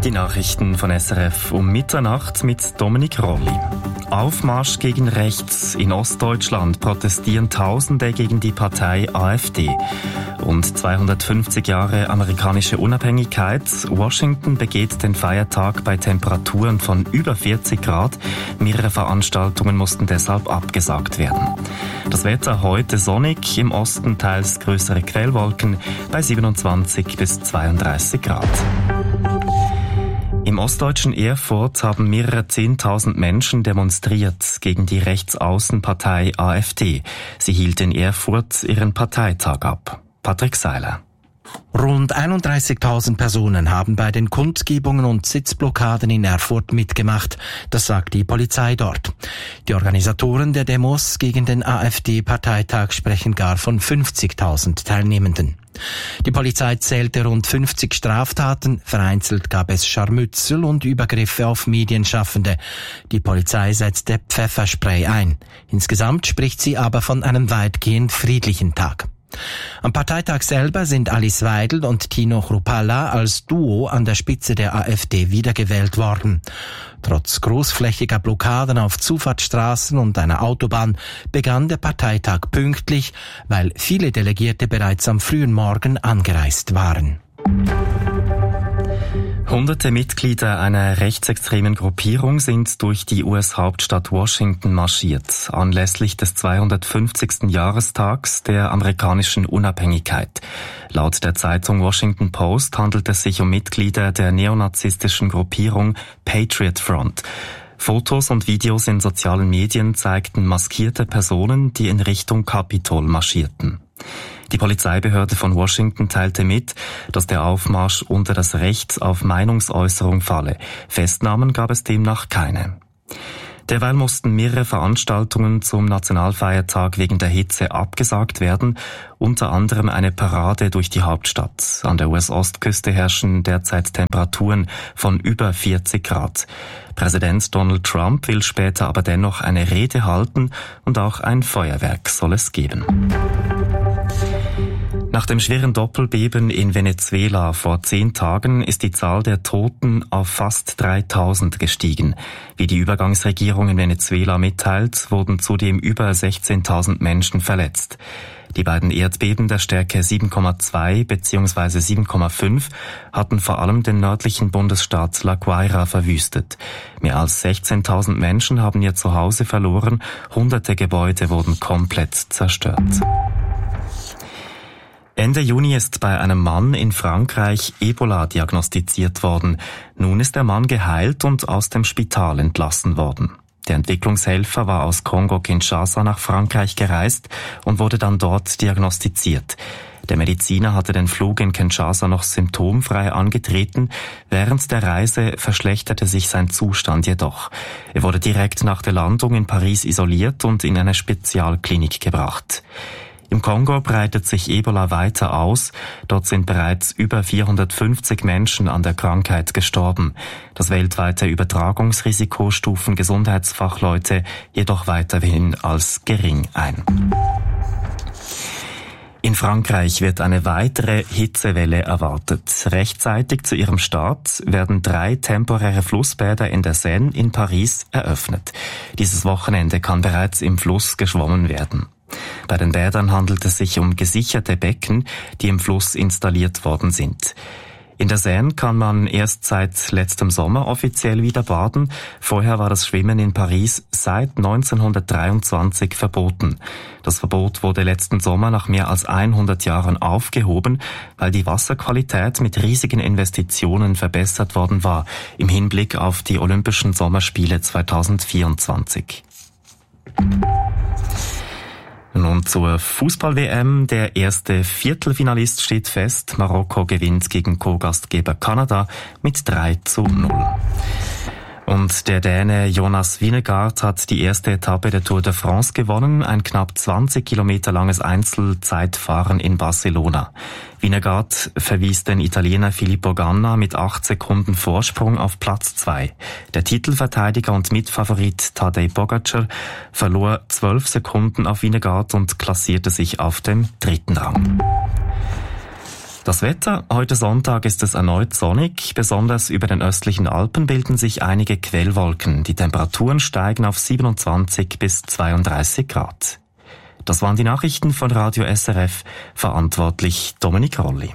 Die Nachrichten von SRF um Mitternacht mit Dominik Rolli. Aufmarsch gegen rechts. In Ostdeutschland protestieren Tausende gegen die Partei AfD. Und 250 Jahre amerikanische Unabhängigkeit. Washington begeht den Feiertag bei Temperaturen von über 40 Grad. Mehrere Veranstaltungen mussten deshalb abgesagt werden. Das Wetter heute sonnig, im Osten teils größere Quellwolken bei 27 bis 32 Grad. Im ostdeutschen Erfurt haben mehrere 10.000 Menschen demonstriert gegen die Rechtsaußenpartei AfD. Sie hielt in Erfurt ihren Parteitag ab. Patrick Seiler. Rund 31.000 Personen haben bei den Kundgebungen und Sitzblockaden in Erfurt mitgemacht, das sagt die Polizei dort. Die Organisatoren der Demos gegen den AfD-Parteitag sprechen gar von 50.000 Teilnehmenden. Die Polizei zählte rund 50 Straftaten, vereinzelt gab es Scharmützel und Übergriffe auf Medienschaffende. Die Polizei setzte Pfefferspray ein. Insgesamt spricht sie aber von einem weitgehend friedlichen Tag. Am Parteitag selber sind Alice Weidel und Tino Chrupalla als Duo an der Spitze der AfD wiedergewählt worden. Trotz großflächiger Blockaden auf Zufahrtsstraßen und einer Autobahn begann der Parteitag pünktlich, weil viele Delegierte bereits am frühen Morgen angereist waren. Hunderte Mitglieder einer rechtsextremen Gruppierung sind durch die US-Hauptstadt Washington marschiert, anlässlich des 250. Jahrestags der amerikanischen Unabhängigkeit. Laut der Zeitung Washington Post handelt es sich um Mitglieder der neonazistischen Gruppierung Patriot Front. Fotos und Videos in sozialen Medien zeigten maskierte Personen, die in Richtung Kapitol marschierten. Die Polizeibehörde von Washington teilte mit, dass der Aufmarsch unter das Recht auf Meinungsäußerung falle. Festnahmen gab es demnach keine. Derweil mussten mehrere Veranstaltungen zum Nationalfeiertag wegen der Hitze abgesagt werden, unter anderem eine Parade durch die Hauptstadt. An der US-Ostküste herrschen derzeit Temperaturen von über 40 Grad. Präsident Donald Trump will später aber dennoch eine Rede halten und auch ein Feuerwerk soll es geben. Nach dem schweren Doppelbeben in Venezuela vor 10 Tagen ist die Zahl der Toten auf fast 3.000 gestiegen. Wie die Übergangsregierung in Venezuela mitteilt, wurden zudem über 16.000 Menschen verletzt. Die beiden Erdbeben der Stärke 7,2 bzw. 7,5 hatten vor allem den nördlichen Bundesstaat La Guaira verwüstet. Mehr als 16.000 Menschen haben ihr Zuhause verloren, hunderte Gebäude wurden komplett zerstört. Ende Juni ist bei einem Mann in Frankreich Ebola diagnostiziert worden. Nun ist der Mann geheilt und aus dem Spital entlassen worden. Der Entwicklungshelfer war aus Kongo-Kinshasa nach Frankreich gereist und wurde dann dort diagnostiziert. Der Mediziner hatte den Flug in Kinshasa noch symptomfrei angetreten. Während der Reise verschlechterte sich sein Zustand jedoch. Er wurde direkt nach der Landung in Paris isoliert und in eine Spezialklinik gebracht. Im Kongo breitet sich Ebola weiter aus. Dort sind bereits über 450 Menschen an der Krankheit gestorben. Das weltweite Übertragungsrisiko stufen Gesundheitsfachleute jedoch weiterhin als gering ein. In Frankreich wird eine weitere Hitzewelle erwartet. Rechtzeitig zu ihrem Start werden 3 temporäre Flussbäder in der Seine in Paris eröffnet. Dieses Wochenende kann bereits im Fluss geschwommen werden. Bei den Bädern handelt es sich um gesicherte Becken, die im Fluss installiert worden sind. In der Seine kann man erst seit letztem Sommer offiziell wieder baden. Vorher war das Schwimmen in Paris seit 1923 verboten. Das Verbot wurde letzten Sommer nach mehr als 100 Jahren aufgehoben, weil die Wasserqualität mit riesigen Investitionen verbessert worden war, im Hinblick auf die Olympischen Sommerspiele 2024. Nun zur Fußball-WM. Der erste Viertelfinalist steht fest. Marokko gewinnt gegen Co-Gastgeber Kanada mit 3:0. Und der Däne Jonas Vingegaard hat die erste Etappe der Tour de France gewonnen, ein knapp 20 Kilometer langes Einzelzeitfahren in Barcelona. Vingegaard verwies den Italiener Filippo Ganna mit 8 Sekunden Vorsprung auf Platz 2. Der Titelverteidiger und Mitfavorit Tadej Pogačar verlor 12 Sekunden auf Vingegaard und klassierte sich auf dem 3. Rang. Das Wetter: Heute Sonntag ist es erneut sonnig. Besonders über den östlichen Alpen bilden sich einige Quellwolken. Die Temperaturen steigen auf 27 bis 32 Grad. Das waren die Nachrichten von Radio SRF. Verantwortlich Dominik Rolli.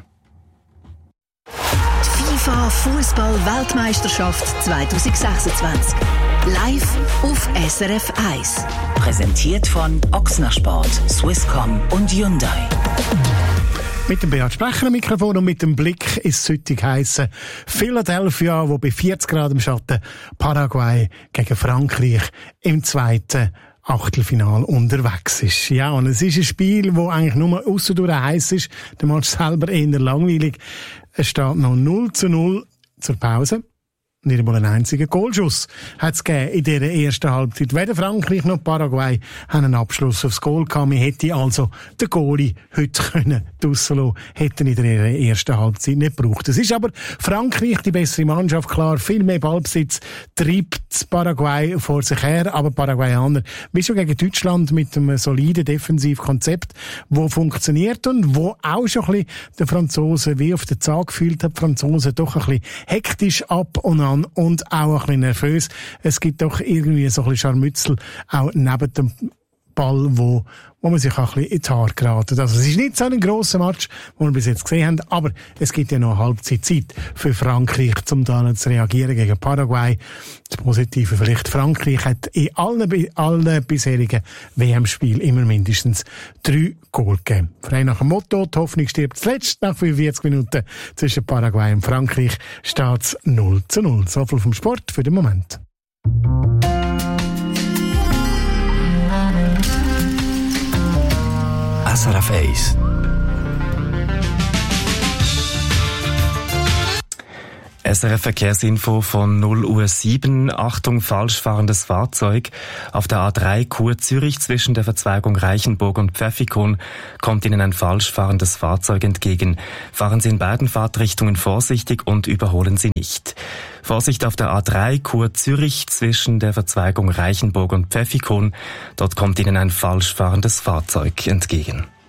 FIFA Fußball-Weltmeisterschaft 2026. Live auf SRF 1. Präsentiert von Ochsner Sport, Swisscom und Hyundai. Mit dem Beat Sprecher am Mikrofon und mit dem Blick ins heutige heisse Philadelphia, wo bei 40 Grad im Schatten Paraguay gegen Frankreich im zweiten Achtelfinal unterwegs ist. Ja, und es ist ein Spiel, das eigentlich nur ausserdurch heiß ist. Der Match selber eher langweilig. Es steht noch 0:0 zur Pause. Nicht einmal einen einzigen Goalschuss hat es gegeben in dieser ersten Halbzeit. Weder Frankreich noch Paraguay haben einen Abschluss aufs Goal gehabt. Man hätte also den Goalie heute draussen lassen, hätten in der ersten Halbzeit nicht gebraucht. Es ist aber Frankreich die bessere Mannschaft, klar. Viel mehr Ballbesitz treibt Paraguay vor sich her. Aber Paraguayaner, wie schon gegen Deutschland, mit einem soliden Defensivkonzept, das funktioniert und wo auch schon ein bisschen der Franzosen wie auf den Zahn gefühlt hat. Die Franzosen doch ein bisschen hektisch ab und an und auch ein bisschen nervös. Es gibt doch irgendwie so ein bisschen Scharmützel auch neben dem Ball, wo man sich auch ein bisschen ins Haar geraten. Also es ist nicht so ein grosser Match, den wir bis jetzt gesehen haben, aber es gibt ja noch eine Halbzeitzeit für Frankreich, um da zu reagieren gegen Paraguay. Das Positive vielleicht: Frankreich hat in allen bisherigen WM-Spielen immer mindestens 3 Goal gegeben. Frei nach dem Motto: die Hoffnung stirbt zuletzt. Nach 45 Minuten zwischen Paraguay und Frankreich steht es 0:0. So viel vom Sport für den Moment. SRF 1. SRF Verkehrsinfo von 0:07 Uhr. Achtung, falsch fahrendes Fahrzeug. Auf der A3 Chur-Zürich zwischen der Verzweigung Reichenburg und Pfäffikon kommt Ihnen ein falsch fahrendes Fahrzeug entgegen. Fahren Sie in beiden Fahrtrichtungen vorsichtig und überholen Sie nicht. Vorsicht auf der A3 Chur-Zürich zwischen der Verzweigung Reichenburg und Pfäffikon. Dort kommt Ihnen ein falsch fahrendes Fahrzeug entgegen.